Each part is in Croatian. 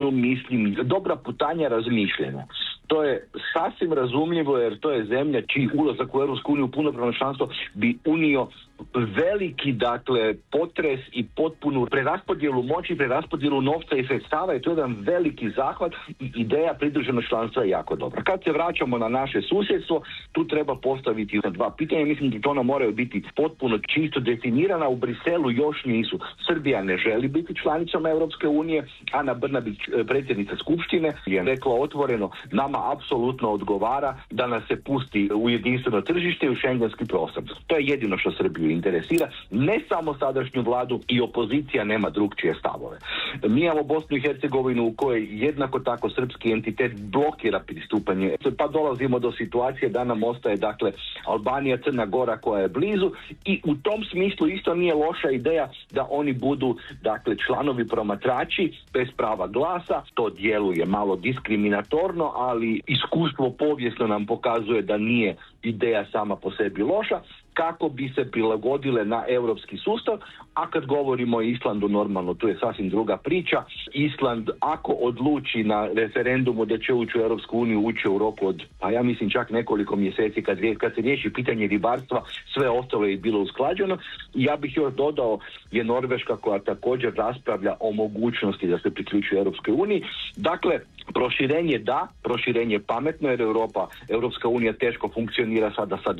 Ukrajinu, mislim, dobra putanja razmišljena. To je sasvim razumljivo jer to je zemlja čiji ulazak u Europsku uniju, punopravno članstvo, bi unio veliki, dakle, potres i potpunu preraspodjelu moći, preraspodjelu novca i sredstava, i to je jedan veliki zahvat i ideja pridruženog članstva je jako dobra. Kad se vraćamo na naše susjedstvo, tu treba postaviti dva pitanja. Mislim da to ona moraju biti potpuno čisto definirana. U Briselu još nisu. Srbija ne želi biti članicom Europske unije. Ana Brnabić, predsjednica Skupštine, je rekla otvoreno, nama apsolutno odgovara da nas se pusti u jedinstveno tržište i u šengenski prostor. To je jedino što Srbiju interesira. Ne samo sadašnju vladu, i opozicija nema drugčije stavove. Mi imamo Bosnu i Hercegovinu u kojoj jednako tako srpski entitet blokira pristupanje, pa dolazimo do situacije da nam ostaje, dakle, Albanija, Crna Gora koja je blizu, i u tom smislu isto nije loša ideja da oni budu, dakle, članovi promatrači bez prava glasa. To djeluje malo diskriminatorno, ali iskustvo povijesno nam pokazuje da nije ideja sama po sebi loša, kako bi se prilagodile na europski sustav. A kad govorimo o Islandu, normalno, tu je sasvim druga priča. Island, ako odluči na referendumu da će ući u Europsku uniju, ući u roku od, a ja mislim čak nekoliko mjeseci, kad se riješi pitanje ribarstva, sve ostalo je bilo usklađeno. Ja bih još dodao, je Norveška koja također raspravlja o mogućnosti da se priključi Europskoj uniji. Dakle, proširenje da, proširenje pametno, jer Europska unija teško funkcionira sada sa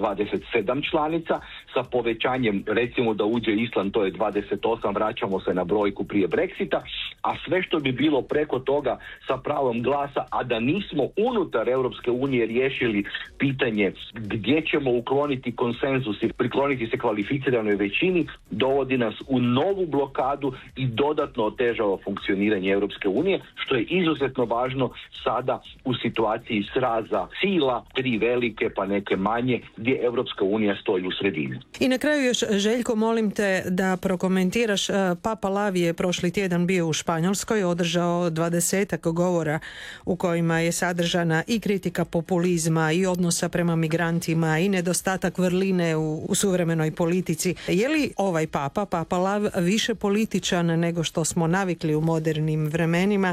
27 članica, sa povećanjem, recimo da uđe Island, to je 28, vraćamo se na brojku prije Brexita, a sve što bi bilo preko toga sa pravom glasa, a da nismo unutar Europske unije riješili pitanje gdje ćemo ukloniti konsenzus i prikloniti se kvalificiranoj većini, dovodi nas u novu blokadu i dodatno otežava funkcioniranje Europske unije, što je izuzetno važno sada u situaciji sraza sila, tri velike pa neke manje, gdje Europska unija stoji u sredini. I na kraju još, Željko, molim te da prokomentiraš. Papa Lavi je prošli tjedan bio u Španjolskoj, održao 20 govora u kojima je sadržana i kritika populizma i odnosa prema migrantima i nedostatak vrline u suvremenoj politici. Je li ovaj Papa Lav, više političan nego što smo navikli u modernim vremenima?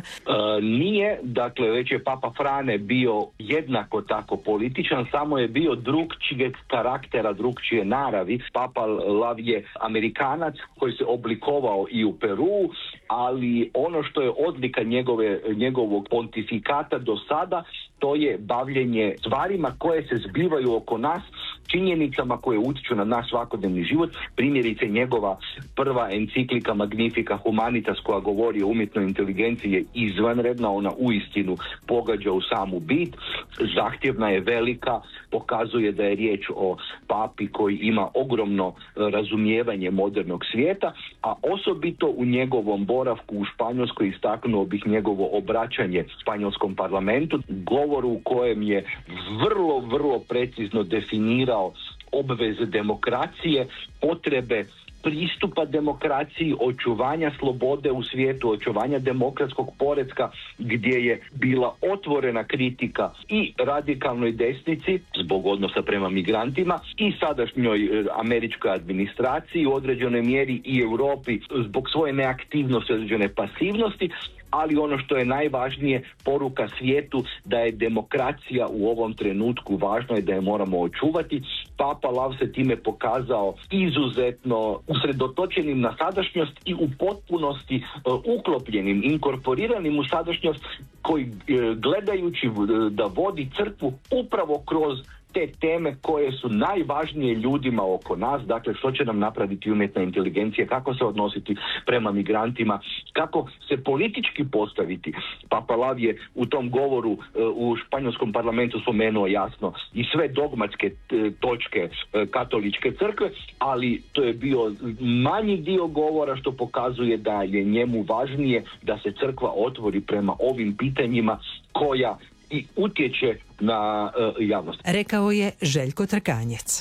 Nije, dakle, već je Papa Frane bio jednako tako političan, samo je bio drugčijeg karaktera, drugčije naravi. Papa Lav je Amerikanac koji se oblikovao i u Peru, ali ono što je odlika njegovog pontifikata do sada, to je bavljenje stvarima koje se zbivaju oko nas, činjenicama koje utiču na naš svakodnevni život. Primjerice, njegova prva enciklika Magnifica Humanitas koja govori o umjetnoj inteligenciji je izvanredna, ona uistinu pogađa u samu bit, zahtjevna je, velika, pokazuje da je riječ o papi koji ima ogromno razumijevanje modernog svijeta, a osobito u njegovom boravku u Španjolskoj istaknuo bih njegovo obraćanje španjolskom parlamentu, govoru u kojem je vrlo precizno definirao obveze demokracije, potrebe pristupa demokraciji, očuvanja slobode u svijetu, očuvanja demokratskog poretka, gdje je bila otvorena kritika i radikalnoj desnici zbog odnosa prema migrantima i sadašnjoj američkoj administraciji u određenoj mjeri i Europi zbog svoje neaktivnosti, određene pasivnosti, ali ono što je najvažnije, poruka svijetu da je demokracija u ovom trenutku važna i da je moramo očuvati. Papa Lav se time pokazao izuzetno usredotočenim na sadašnjost i u potpunosti uklopljenim, inkorporiranim u sadašnjost, koji gledajući da vodi crkvu upravo kroz te teme koje su najvažnije ljudima oko nas, dakle što će nam napraviti umjetna inteligencija, kako se odnositi prema migrantima, kako se politički postaviti. Papa Lav je u tom govoru u španjolskom parlamentu spomenuo jasno i sve dogmatske točke katoličke crkve, ali to je bio manji dio govora, što pokazuje da je njemu važnije da se crkva otvori prema ovim pitanjima koja i utječe na javnost. Rekao je Željko Trkanjec.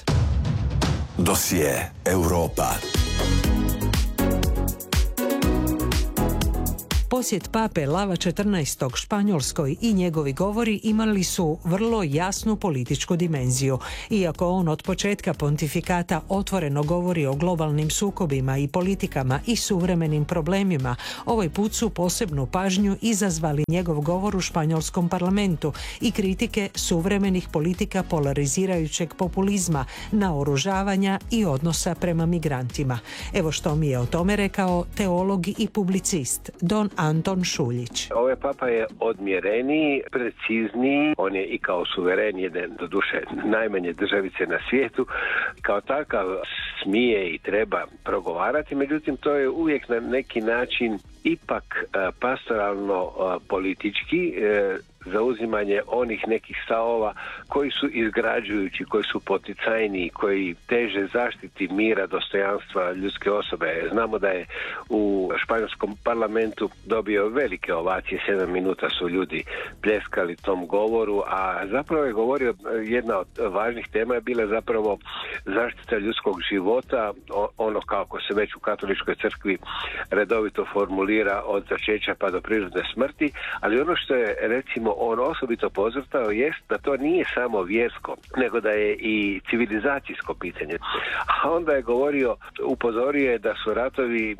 Dosije Europa. Posjet pape Lava XIV. Španjolskoj i njegovi govori imali su vrlo jasnu političku dimenziju. Iako on od početka pontifikata otvoreno govori o globalnim sukobima i politikama i suvremenim problemima, ovaj put su posebnu pažnju izazvali njegov govor u španjolskom parlamentu i kritike suvremenih politika polarizirajućeg populizma, naoružavanja i odnosa prema migrantima. Evo što mi je o tome rekao teolog i publicist Don Anton Šuljić. Ovaj papa je odmjereniji, precizniji, on je i kao suveren jedne, doduše, najmanje državice na svijetu, kao takav smije i treba progovarati, međutim to je uvijek na neki način ipak pastoralno politički, zauzimanje onih nekih stavova koji su izgrađujući, koji su poticajni, koji teže zaštiti mira, dostojanstva ljudske osobe. Znamo da je u španjolskom parlamentu dobio velike ovacije, 7 minuta su ljudi pljeskali tom govoru, a zapravo je govorio, jedna od važnih tema je bila zapravo zaštita ljudskog života, ono kako se već u katoličkoj crkvi redovito formulira od začeća pa do prirodne smrti, ali ono što je recimo on osobito podcrtao jest da to nije samo vjersko, nego da je i civilizacijsko pitanje. A onda je govorio, upozorio je da su ratovi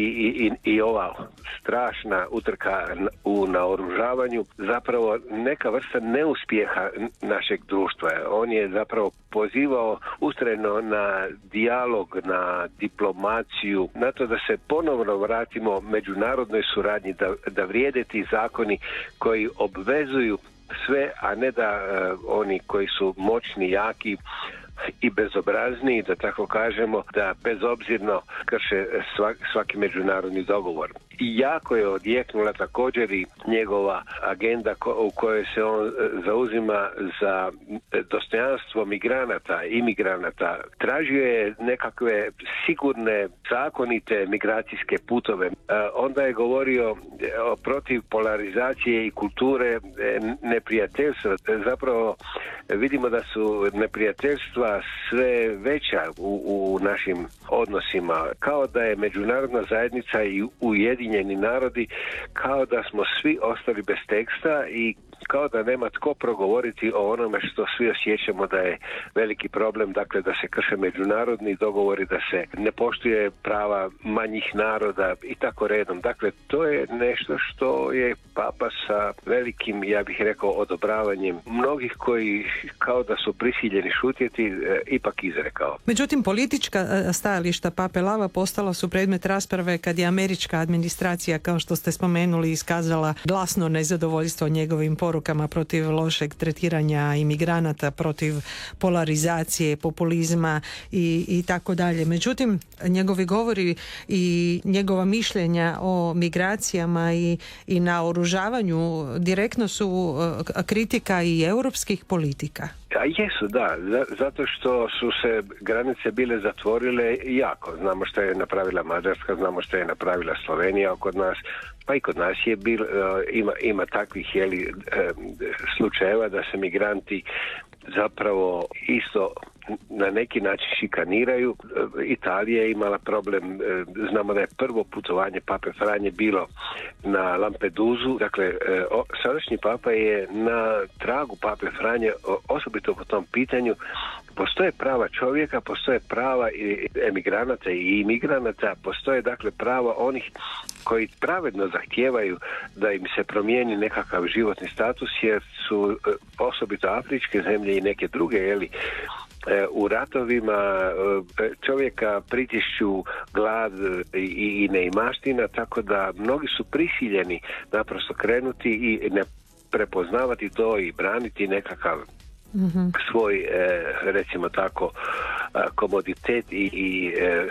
i ova strašna utrka u naoružavanju zapravo neka vrsta neuspjeha našeg društva. On je zapravo pozivao ustrajno na dijalog, na diplomaciju, na to da se ponovno vratimo međunarodnoj suradnji, da vrijede ti zakoni koji obvezuju sve, a ne da oni koji su moćni, jaki i bezobrazni, da tako kažemo, da bezobzirno krše svaki međunarodni dogovor. I jako je odjeknula također i njegova agenda u kojoj se on zauzima za dostojanstvo migranata, imigranata. Tražio je nekakve sigurne, zakonite migracijske putove. Onda je govorio protiv polarizacije i kulture neprijateljstva. Zapravo vidimo da su neprijateljstva sve veća u našim odnosima. Kao da je međunarodna zajednica i Ujedinjeni narodi, kao da smo svi ostali bez teksta i kao da nema tko progovoriti o onome što svi osjećamo da je veliki problem, dakle da se krše međunarodni dogovori, da se ne poštuje prava manjih naroda i tako redom. Dakle, to je nešto što je papa sa velikim, ja bih rekao, odobravanjem mnogih koji kao da su prisiljeni šutjeti, ipak izrekao. Međutim, politička stajališta pape Lava postala su predmet rasprave kad je američka administracija, kao što ste spomenuli, iskazala glasno nezadovoljstvo njegovim porukama protiv lošeg tretiranja imigranata, protiv polarizacije, populizma i tako dalje. Međutim, njegovi govori i njegova mišljenja o migracijama i naoružavanju direktno su kritika i europskih politika. A jesu, da, zato što su se granice bile zatvorile jako. Znamo što je napravila Mađarska, znamo što je napravila Slovenija kod nas, pa i kod nas je ima takvih slučajeva da se migranti zapravo isto na neki način šikaniraju. Italija je imala problem, znamo da je prvo putovanje pape Franje bilo na Lampedusu, dakle sadašnji papa je na tragu pape Franje, osobito po tom pitanju. Postoje prava čovjeka, postoje prava emigranata i imigranata, postoje dakle prava onih koji pravedno zahtijevaju da im se promijeni nekakav životni status, jer su osobito afričke zemlje i neke druge, u ratovima čovjeka pritišću glad i neimaština, tako da mnogi su prisiljeni naprosto krenuti i ne prepoznavati to i braniti nekakav svoj, recimo tako, komoditet i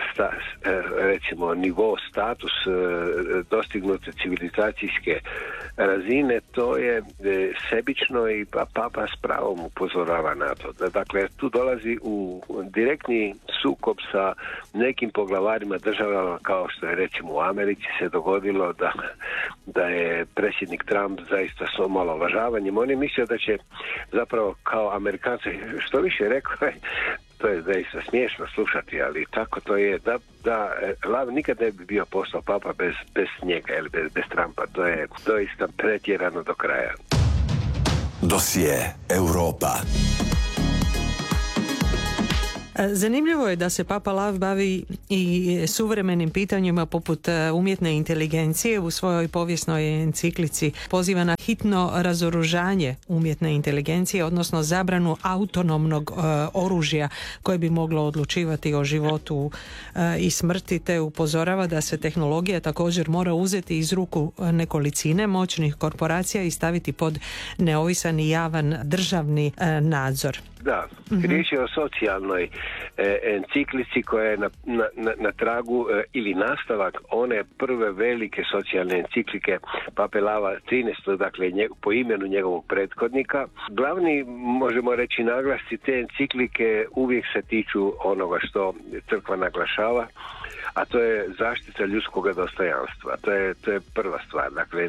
recimo nivo, status dostignute civilizacijske razine. To je sebično i papa s pravom upozorava na to. Dakle, tu dolazi u direktni sukob sa nekim poglavarima država, kao što je recimo u Americi se dogodilo da je predsjednik Trump zaista s omalovažavanjem. On je mislio da će zapravo kao Amerikanci, što više rekao je, To je zaista smiješno slušati, ali tako to je. Da Lav nikad ne bi bio postao papa bez njega ili bez Trumpa. To je doista pretjerano do kraja. Dosije Europa. Zanimljivo je da se Papa Lav bavi i suvremenim pitanjima poput umjetne inteligencije. U svojoj povijesnoj enciklici poziva na hitno razoružanje umjetne inteligencije, odnosno zabranu autonomnog oružja koje bi moglo odlučivati o životu i smrti, te upozorava da se tehnologija također mora uzeti iz ruku nekolicine moćnih korporacija i staviti pod neovisan i javan državni nadzor. Da, riječ je o socijalnoj enciklici koja je na tragu ili nastavak one prve velike socijalne enciklike Pape Lava 13. dakle po imenu njegovog prethodnika. Glavni, možemo reći, naglasci te enciklike uvijek se tiču onoga što crkva naglašava, a to je zaštita ljudskog dostojanstva. To je prva stvar. Dakle,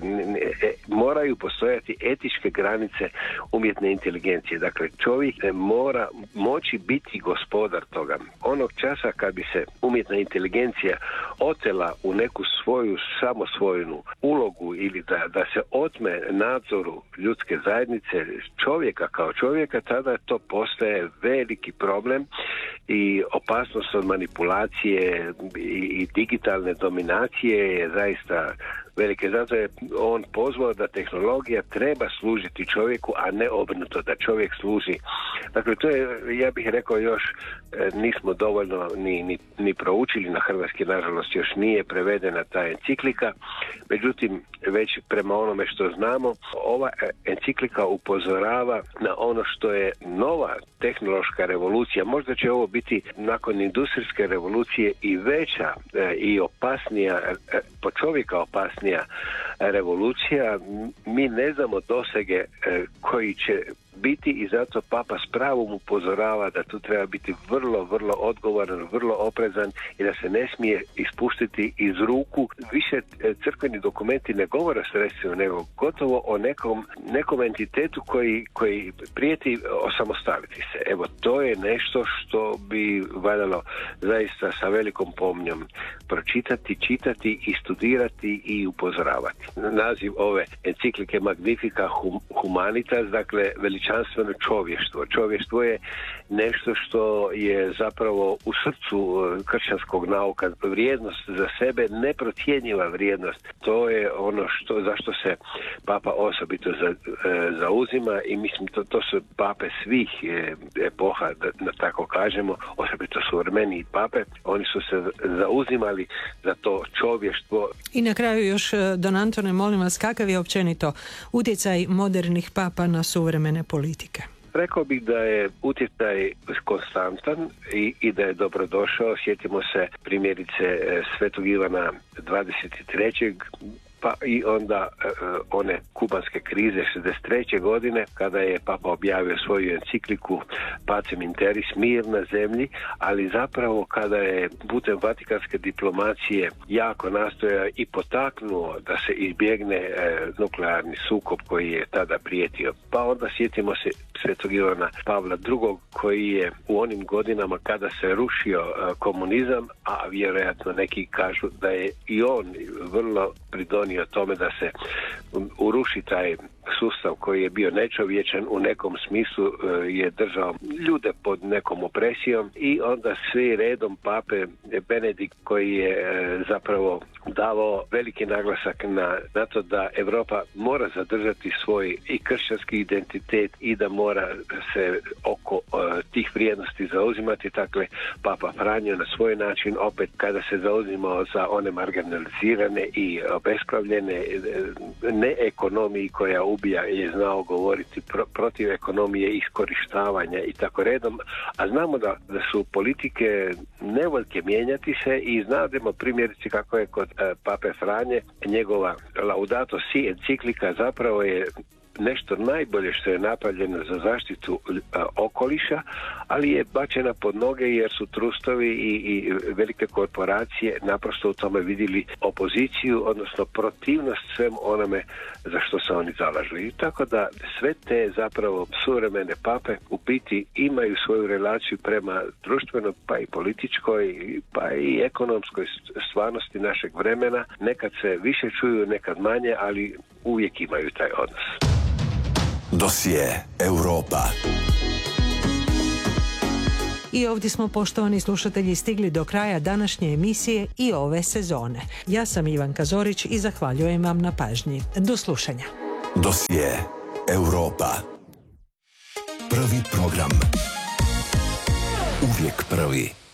moraju postojati etičke granice umjetne inteligencije. Dakle, čovjek mora moći biti gospodar toga. Onog časa kad bi se umjetna inteligencija otela u neku svoju samosvojnu ulogu ili da se otme nadzoru ljudske zajednice, čovjeka kao čovjeka, tada to postaje veliki problem i opasnost od manipulacije i digitalne dominacije je zaista velike. Zato je on pozvao da tehnologija treba služiti čovjeku, a ne obrnuto, da čovjek služi. Dakle, to je, ja bih rekao, još nismo dovoljno ni proučili na hrvatski, nažalost još nije prevedena ta enciklika. Međutim, već prema onome što znamo, ova enciklika upozorava na ono što je nova tehnološka revolucija. Možda će ovo biti nakon industrijske revolucije i veća i opasnija, po čovjeka opasnija revolucija. Mi ne znamo dosege koji će biti i zato Papa s pravom upozorava da tu treba biti vrlo, vrlo odgovoran, vrlo oprezan i da se ne smije ispuštiti iz ruku. Više crkveni dokumenti ne govore sredstvima, nego gotovo o nekom entitetu koji prijeti osamostaliti se. Evo, to je nešto što bi valjalo zaista sa velikom pomnjom pročitati, čitati i studirati i upozoravati. Naziv ove enciklike Magnifica Humanitas, dakle veličanstveno čovještvo. Čovještvo je nešto što je zapravo u srcu kršćanskog nauka. Vrijednost za sebe, neprocjenjiva vrijednost. To je ono zašto se Papa osobito zauzima i mislim to su pape svih epoha, da tako kažemo, osobito suvremeniji pape. Oni su se zauzimali za to čovještvo. I na kraju još, Don Antone, molim vas, kakav je općenito utjecaj modernih papa na suvremene politike? Rekao bih da je utjecaj konstantan i da je dobrodošao. Sjetimo se primjerice Svetog Ivana 23. pa i onda one kubanske krize 63. godine kada je Papa objavio svoju encikliku Pacem in Terris, mir na zemlji, ali zapravo kada je putem vatikanske diplomacije jako nastoja i potaknuo da se izbjegne nuklearni sukob koji je tada prijetio. Pa onda sjetimo se Svetog Ivana Pavla II. Koji je u onim godinama kada se rušio komunizam, a vjerojatno neki kažu da je i on vrlo pridonio tome da se uruši taj sustav koji je bio nečovječan, u nekom smislu je držao ljude pod nekom opresijom i onda svi redom pape Benedikt koji je zapravo davao veliki naglasak na to da Europa mora zadržati svoj i kršćanski identitet i da mora se oko tih vrijednosti zauzimati. Dakle, Papa Franjo na svoj način opet kada se zauzimao za one marginalizirane i obespravljene, ne ekonomiji koja ubija, je znao govoriti protiv ekonomije iskorištavanja i tako redom, a znamo da su politike nevoljke mijenjati se i znamo primjerice kako je kod Pape Franje njegova Laudato Si enciklika zapravo je nešto najbolje što je napravljeno za zaštitu okoliša, ali je bačena pod noge jer su trustovi i velike korporacije naprosto u tome vidjeli opoziciju, odnosno protivnost svem onome za što se oni zalažu. I tako da sve te zapravo suvremene pape u biti imaju svoju relaciju prema društvenoj, pa i političkoj, pa i ekonomskoj stvarnosti našeg vremena. Nekad se više čuju, nekad manje, ali uvijek imaju taj odnos. Dosije Europa. I ovdje smo, poštovani slušatelji, stigli do kraja današnje emisije i ove sezone. Ja sam Ivanka Zorić i zahvaljujem vam na pažnji. Do slušanja. Dosije Europa. Prvi program. Uvijek prvi.